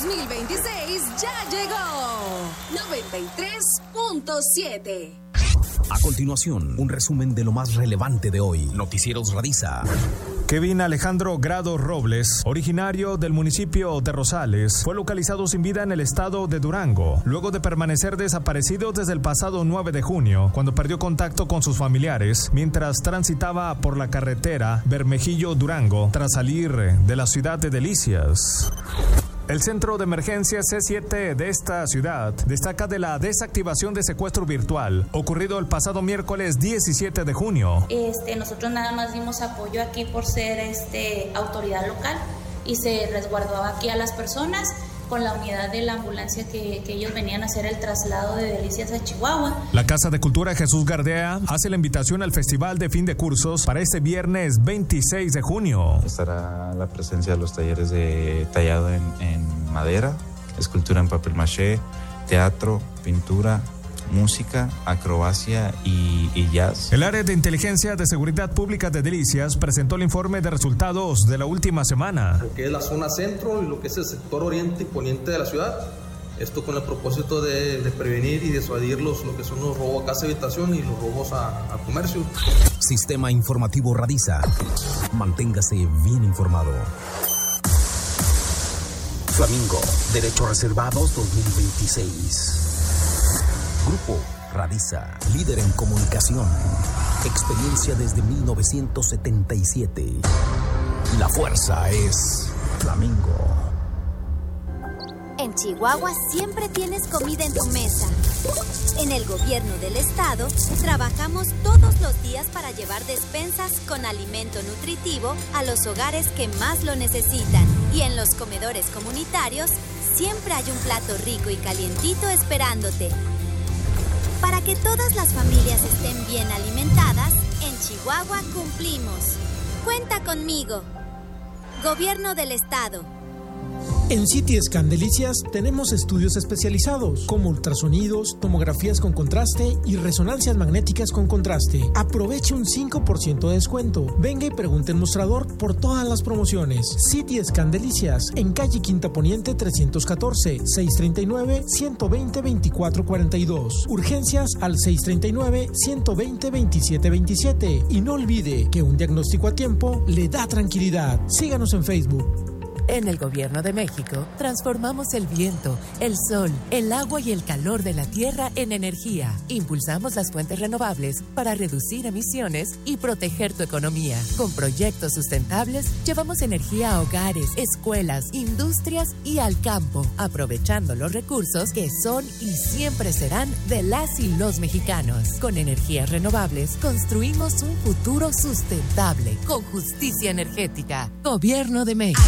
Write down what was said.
2026 ya llegó. 93.7. A continuación, un resumen de lo más relevante de hoy. Noticieros Radiza. Kevin Alejandro Grado Robles, originario del municipio de Rosales, fue localizado sin vida en el estado de Durango, luego de permanecer desaparecido desde el pasado 9 de junio, cuando perdió contacto con sus familiares, mientras transitaba por la carretera Bermejillo-Durango, tras salir de la ciudad de Delicias. El Centro de Emergencia C7 de esta ciudad destaca de la desactivación de secuestro virtual ocurrido el pasado miércoles 17 de junio. Nosotros nada más dimos apoyo aquí por ser autoridad local y se resguardó aquí a las personas con la unidad de la ambulancia que ellos venían a hacer el traslado de Delicias a Chihuahua. La Casa de Cultura Jesús Gardea hace la invitación al Festival de Fin de Cursos para este viernes 26 de junio. Estará la presencia de los talleres de tallado en madera, escultura en papel maché, teatro, pintura, música, acrobacia y jazz. El área de inteligencia de seguridad pública de Delicias presentó el informe de resultados de la última semana. Lo que es la zona centro y lo que es el sector oriente y poniente de la ciudad. Esto con el propósito de prevenir y disuadir lo que son los robos a casa y habitación y los robos a comercio. Sistema Informativo Radiza. Manténgase bien informado. Flamingo, Derechos Reservados 2026. Grupo Radiza, líder en comunicación. Experiencia desde 1977. La fuerza es Flamingo. En Chihuahua siempre tienes comida en tu mesa. En el gobierno del estado trabajamos todos los días para llevar despensas con alimento nutritivo a los hogares que más lo necesitan. Y en los comedores comunitarios siempre hay un plato rico y calientito esperándote. Para que todas las familias estén bien alimentadas, en Chihuahua cumplimos. Cuenta conmigo. Gobierno del Estado. En CT Scan Delicias tenemos estudios especializados como ultrasonidos, tomografías con contraste y resonancias magnéticas con contraste. Aproveche un 5% de descuento. Venga y pregunte en mostrador por todas las promociones. CT Scan Delicias en calle Quinta Poniente 314, 639-120-2442. Urgencias al 639-120-2727. Y no olvide que un diagnóstico a tiempo le da tranquilidad. Síganos en Facebook. En el Gobierno de México, transformamos el viento, el sol, el agua y el calor de la tierra en energía. Impulsamos las fuentes renovables para reducir emisiones y proteger tu economía. Con proyectos sustentables, llevamos energía a hogares, escuelas, industrias y al campo, aprovechando los recursos que son y siempre serán de las y los mexicanos. Con energías renovables, construimos un futuro sustentable, con justicia energética. Gobierno de México.